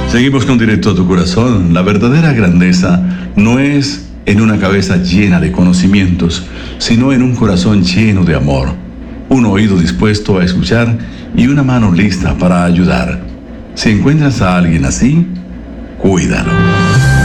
Seguimos con Directo a tu Corazón. La verdadera grandeza no es en una cabeza llena de conocimientos, sino en un corazón lleno de amor, un oído dispuesto a escuchar y una mano lista para ayudar. Si encuentras a alguien así, cuídalo.